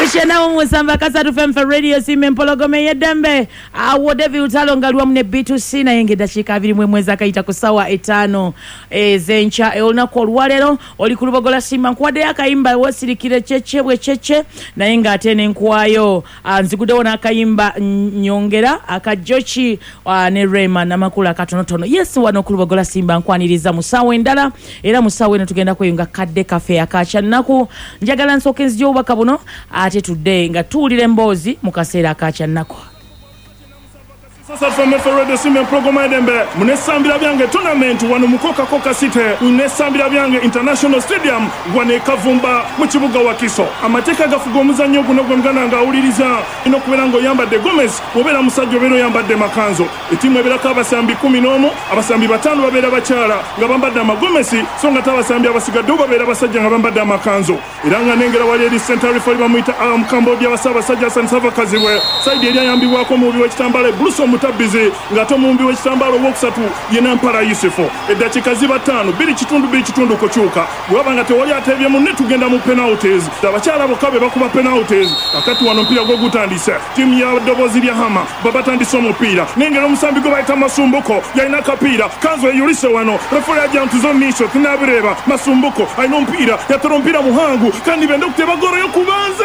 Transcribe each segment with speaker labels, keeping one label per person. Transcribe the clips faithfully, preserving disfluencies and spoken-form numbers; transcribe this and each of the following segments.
Speaker 1: Kushena umusamba kasatu F M Radio sime mpologome yedembe awo David Utalo ngalwa mune B two C na yenge dachika abiri mwe mwezi akaita kusawa etano e, zencha e, oluna kwa luwalero oli kulubogola sima nkwade akaimba wasirikire cheche bwe cheche na yenga atene nkwayo nzikude wona akaimba nyongera akajochi ne Rema na makula katonotono yes wano kulubogola simba nkwaniriza musawe ndala era musawe no tugenda kweyunga kadde cafe akacha naku njagala nsokenzi jo bakabuno ate today nga tuulire mbozi mukasera akacha nako
Speaker 2: Sasa from F M Radio sime programa edembe munesambira byange tournament wano mukoka koka city munesambira byange international stadium wane kavumba mu kibuga wa Kiso amateka gafuga omuzanyo guno gwengana nga uliriza ino kuberango yamba de Gomez obera musajjo bero yamba de Makanzo etimu ebera kabasambi kumi n'omu abasambi batano babera bakyala nga bambadde amagomesi so nga tabasambi abasigadde babera basajja nga bambadde Makanzo iranga nengera wali eri center referee bamuita am Cambodia basaba sajja sansava kaziwe side eri yambibwako mu biwe kitambale Bruce mutabize ngato mumbi we kitambalo wokusatu yena mpara Yusufu edakika ziba tano biri kitundu biri kitundu kokyuka bwabanga tewali atebye mu ne tugenda mu penalties abakyala bokabe bakuba penalties akati wano mpira gwo gutandise timu ya Dobozi lya Hama babatandise omupira nengero musambi go bayita Masumbuko yalina kapira Kanzo yulise wano referee ajantuzo misho tinabireba Masumbuko ayino mpira yatoro mpira muhangu kandi bende kuteba goro yo kubanza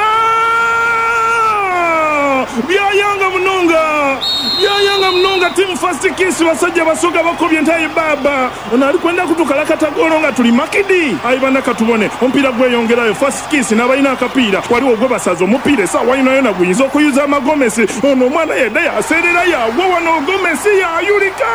Speaker 2: byayanga munonga byayanga munonga team first kiss basajja basoga bakobye ntaye baba ona ali kwenda kutukala katagoro nga tuli makidi ayibana katubone ompira gwe yongerayo first kiss nabayina akapira waliwo gwe basazo omupira sa wayina yona gwinzo okuyuza amagomesi ono mwana yedde yaserera yawo wano gomesi yayulika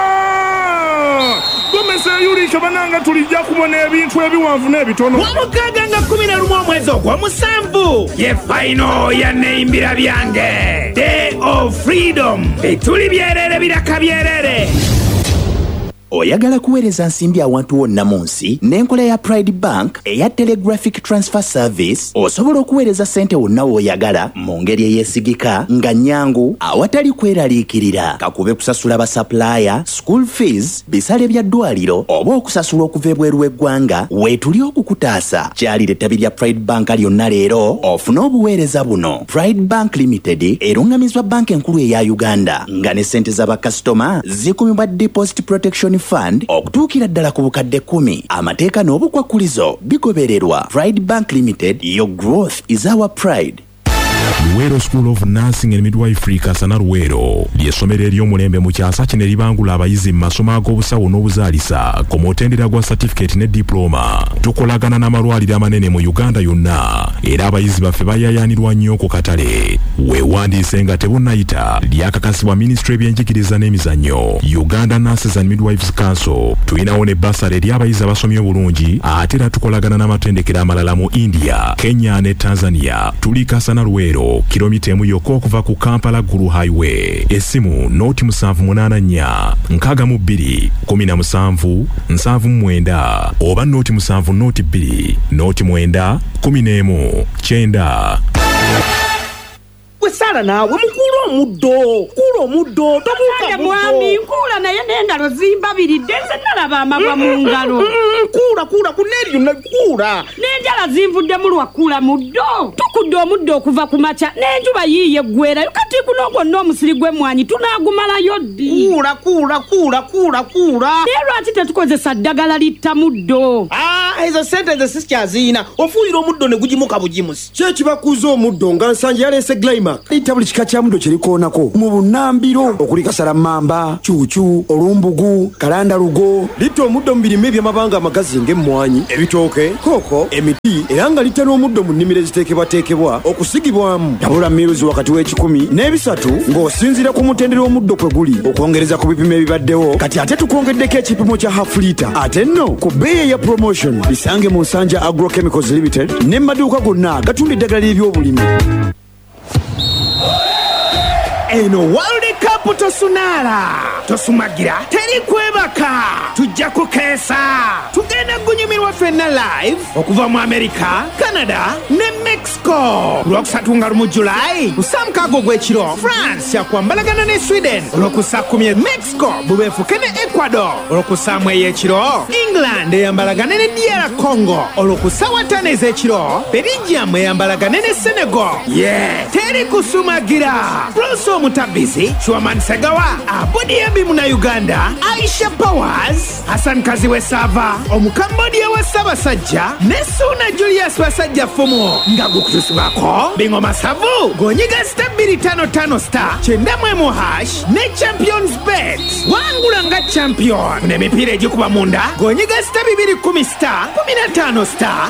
Speaker 2: Gomesi yayulika bananga tulijja kubona ebintu ebiwanvu n'ebitono
Speaker 3: wamukaga nga kumi na lumu omwezi ogwa musanvu ye final ya neimbira byange Day of Freedom etuli byerere biraka byerere
Speaker 4: oyagala kuweereza nsimbi awantu wonna mu nsi n'enkola ya Pride Bank eya Telegraphic Transfer Service osobola okuweereza ssente wonna w'oyagala mu ngeri eyeesigika nga nnyangu awatali kweraliikirira kakube kusasula basapulaaya school fees bisale bya ddwaliro oba okusasula okuva ebweru w'eggwanga weetuli okukutaasa kyalira ettabi lya Pride Bank lyonna leero ofune obuweereza buno. Pride Bank Limited erungamizwa banka enkulu eya Uganda nga ne ssente z'abakasitoma zikumibwa Deposit Protection Fund okutuukira ddala ku bukadde kumi amateeka n'obukwakulizo bigobererwa. Pride Bank Limited, your growth is our pride.
Speaker 5: Luwero School of Nursing and Midwifery Kasana Luwero ly'essomero ery'omulembe mu kyasa kino eribangula abayizi mu masomo ag'obusawo n'obuzaalisa ku mutendera gwa certificate ne diploma. Tukolagana n'amalwaliro amanene mu Uganda yonna era abayizi baffe bayayaanirwa nnyo ku katale. Weewandiise nga tebunnayita lyakakasibwa Ministry y'ebyenjigiriza n'emizannyo Uganda Nurses and Midwives Council. Tulinawo ne basale eri abayizi abasomye obulungi ate era tukolagana n'amatendekero amalala mu India, Kenya ne Tanzania. Tuli Kasana Luwero kilomita emu yokka okuva ku Kampala Gulu Highway. Essimu noti musanvu munaana nnya nkaaga mu bbiri kumi na musanvu nsanvu mu mwenda oba noti musanvu noti bbiri noti mwenda kumi n'emu kyenda.
Speaker 3: Wesala nawe mukulu omuddo kulu omuddo tobuuka
Speaker 6: mwami nkula naye n'engalo zimbabiridde nze nalaba amagwa mu ngalo
Speaker 3: nkula kula kuneri yonna kula
Speaker 6: n'enjala zinvudde mu lwakula muddo tukudde omuddo okuva ku makya n'enjuba yiiye ggwerayo kati guno gwonna omusiri gw'emmwanyi tunaagumalayo ddi
Speaker 3: kula kula kula kula kula
Speaker 6: naye lwaki tetukozesa ddagala litta muddo
Speaker 3: ah ezo sente ze sikyaziina ofuuyira omuddo ne gugimuka bugimusi
Speaker 7: kye kibakuuza omuddo nga nsanje yaleese Glymax ita buli kika kya muddo kirikoonako mu bunnambiro okuli kasalamamba cuucu olumbugu kalanda lugo litta omuddo mu birime by'amabanga amagazi ng'emmwanyi ebitooke kooko emiti era nga litta n'omuddo mu nnimiro eziteekebwateekebwa okusigibwamu tabula miruzi wakati w'ekikumi n'ebisatu ng'osinziira ku mutendera omuddo kwe guli okwongereza ku bipimo ebibaddewo kati ate tukwongeddeko ekipimo kya half litre ate nno ku bbeeyi ya promotion bisange mu Nsanja Agrochemicals Limited ne maduuka gonna gatunda eddagala ly'ebyobulimi.
Speaker 3: eno World Cup stop tosunaala tosumagira teri kwebaka tujja kukeesa tugenda kunyumirwa ffenna live okuva mu America, Canada ne Mexico olwokusatu nga lumu July kusamukaago gw'ekiro France yakwambalagana ne Sweden olwokusakumi Mexico bubeefuke ne Ecuador olwokusaamu ey'ekiro England eyambalagane ne D R Congo olwokusaawa ttaano ez'ekiro Belgium eyambalagane ne Senegal ye teri kusumagira Bruce Omutabizi Chwaman Segawa Abodiabi muna Uganda Aisha Powers Hassan Kaziwe Sava Omukambodia wa Sabasajja ne Suna Julius Wasajja Fumu nga gukutusibako bingo masavu gonyiga star bbiri ttaano ttaano star kyenda mu emu hash ne Champions Bet wangula nga champion n'emipiira egikuba munda gonyiga star bibiri kumi star kumi na ttaano star